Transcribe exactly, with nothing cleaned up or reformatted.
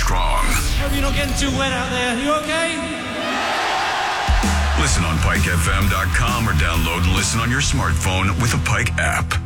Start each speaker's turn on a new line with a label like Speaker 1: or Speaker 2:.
Speaker 1: strong.
Speaker 2: Hope you're not getting too wet out there. You okay?
Speaker 1: Listen on Pike F M dot com or download and listen on your smartphone with the Pike app.